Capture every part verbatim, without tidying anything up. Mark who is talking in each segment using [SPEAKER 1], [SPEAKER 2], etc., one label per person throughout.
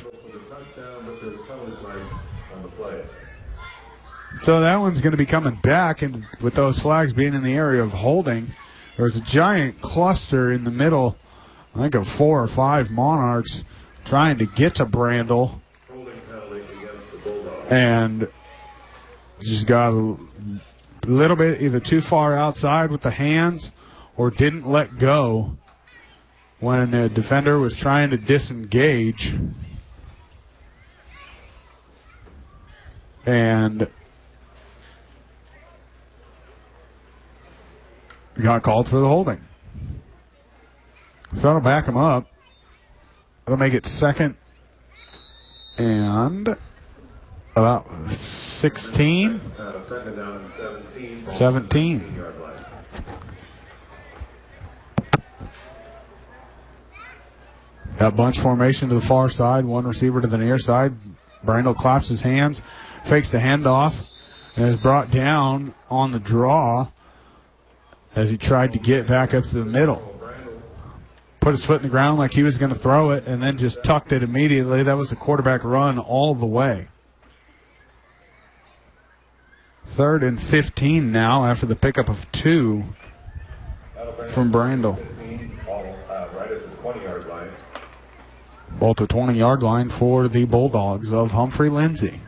[SPEAKER 1] So that one's going to be coming back, and with those flags being in the area of holding, there's a giant cluster in the middle, I think of four or five Monarchs trying to get to Brandel, and just got a little bit either too far outside with the hands or didn't let go when the defender was trying to disengage. And got called for the holding. So that'll back him up. That'll make it second and about sixteen. seventeen. Got bunch formation to the far side, one receiver to the near side. Brandel claps his hands, fakes the handoff, and is brought down on the draw as he tried to get back up to the middle. Put his foot in the ground like he was going to throw it and then just tucked it immediately. That was a quarterback run all the way. Third and fifteen now after the pickup of two from Brandel. Ball to the twenty-yard line for the Bulldogs of Humphrey Lindsay.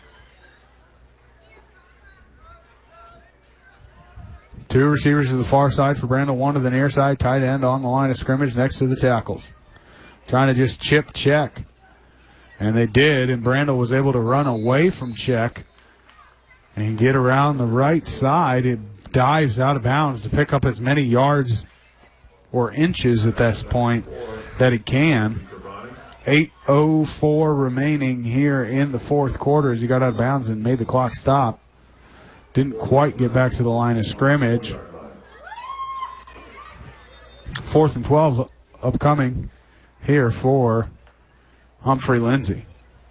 [SPEAKER 1] Two receivers to the far side for Brandel, one to the near side, tight end on the line of scrimmage next to the tackles. Trying to just chip check. And they did, and Brandel was able to run away from check and get around the right side. It dives out of bounds to pick up as many yards or inches at this point that it can. eight oh four remaining here in the fourth quarter as he got out of bounds and made the clock stop. Didn't quite get back to the line of scrimmage. Fourth and twelve upcoming here for Humphrey Lindsay.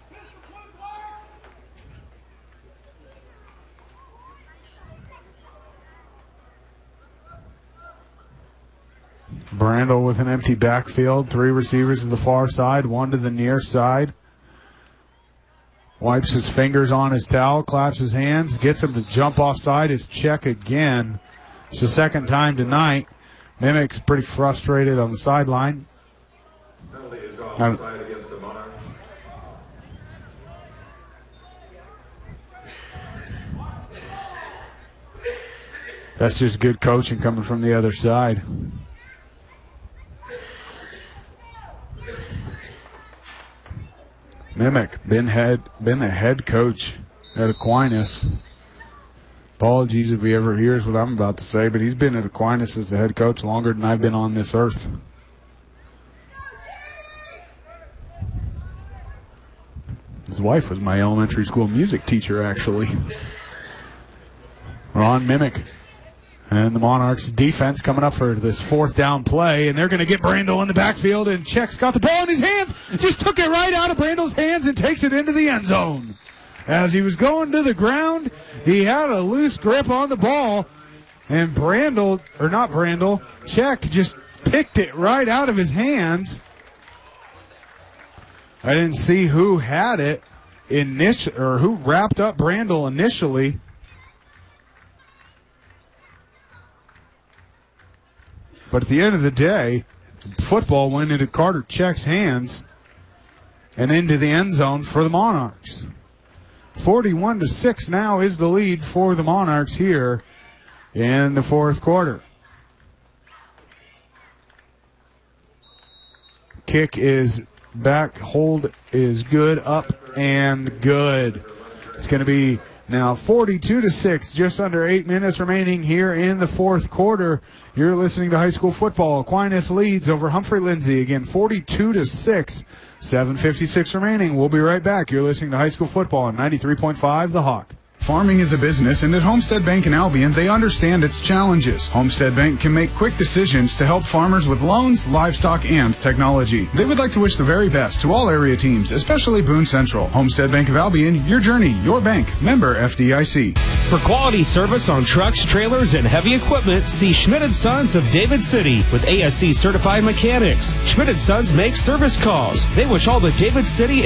[SPEAKER 1] Brandel with an empty backfield. Three receivers to the far side, one to the near side. Wipes his fingers on his towel, claps his hands, gets him to jump offside. His check again. It's the second time tonight. Mimic's pretty frustrated on the sideline.
[SPEAKER 2] Penalty is offside against the Monarchs.
[SPEAKER 1] That's just good coaching coming from the other side. Mimic, been head, been the head coach at Aquinas. Apologies if he ever hears what I'm about to say, but he's been at Aquinas as the head coach longer than I've been on this earth. His wife was my elementary school music teacher, actually. Ron Mimic. And the Monarchs defense coming up for this fourth down play, and they're going to get Brandel in the backfield, and Check's got the ball in his hands, just took it right out of Brandel's hands and takes it into the end zone. As he was going to the ground, he had a loose grip on the ball, and Brandel, or not Brandel, Check just picked it right out of his hands. I didn't see who had it initially, or who wrapped up Brandel initially. But at the end of the day, football went into Carter Check's hands and into the end zone for the Monarchs. forty-one to six now is the lead for the Monarchs here in the fourth quarter. Kick is back, hold is good, up and good. It's going to be now forty-two to six, just under eight minutes remaining here in the fourth quarter. You're listening to high school football. Aquinas leads over Humphrey Lindsay. Again, forty-two to six, seven fifty-six remaining. We'll be right back. You're listening to high school football on ninety-three point five The Hawk.
[SPEAKER 3] Farming is a business, and at Homestead Bank in Albion, they understand its challenges. Homestead Bank can make quick decisions to help farmers with loans, livestock, and technology. They would like to wish the very best to all area teams, especially Boone Central. Homestead Bank of Albion, your journey, your bank. Member F D I C.
[SPEAKER 4] For quality service on trucks, trailers, and heavy equipment, see Schmidt and Sons of David City with A S C certified mechanics. Schmidt and Sons make service calls. They wish all the David City